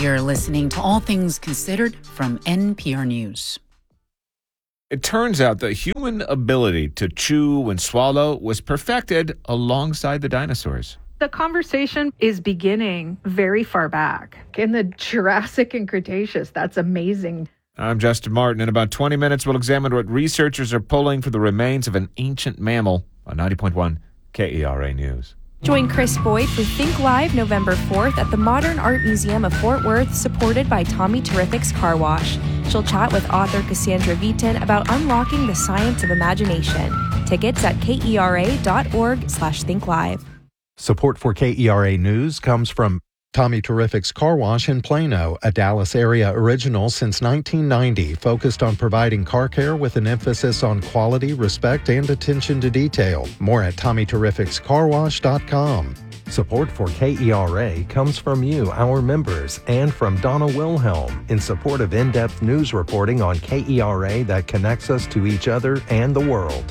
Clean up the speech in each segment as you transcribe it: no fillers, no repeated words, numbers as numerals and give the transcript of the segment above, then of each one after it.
You're listening to All Things Considered from NPR News. It turns out the human ability to chew and swallow was perfected alongside the dinosaurs. The conversation is beginning very far back in the Jurassic and Cretaceous. That's amazing. I'm Justin Martin. In about 20 minutes, we'll examine what researchers are pulling for the remains of an ancient mammal on 90.1 KERA News. Join Chris Boyd for Think Live November 4th at the Modern Art Museum of Fort Worth, supported by Tommy Terrific's Car Wash. She'll chat with author Cassandra Vitin about unlocking the science of imagination. Tickets at kera.org/thinkllive. Support for KERA News comes from Tommy Terrific's Car Wash in Plano, a Dallas area original since 1990, focused on providing car care with an emphasis on quality, respect, and attention to detail. More at TommyTerrificsCarWash.com. Support for KERA comes from you, our members, and from Donna Wilhelm in support of in-depth news reporting on KERA that connects us to each other and the world.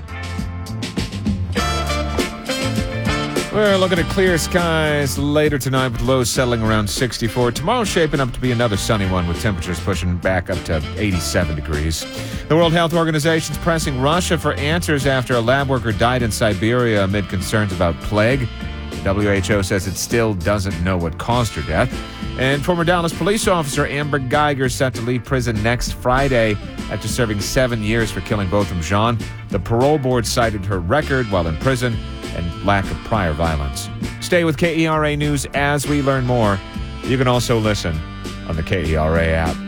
We're looking at clear skies later tonight with lows settling around 64. Tomorrow's shaping up to be another sunny one with temperatures pushing back up to 87 degrees. The World Health Organization is pressing Russia for answers after a lab worker died in Siberia amid concerns about plague. The WHO says it still doesn't know what caused her death. And former Dallas police officer Amber Geiger set to leave prison next Friday after serving 7 years for killing Botham Jean. The parole board cited her record while in prison and lack of prior violence. Stay with KERA News as we learn more. You can also listen on the KERA app.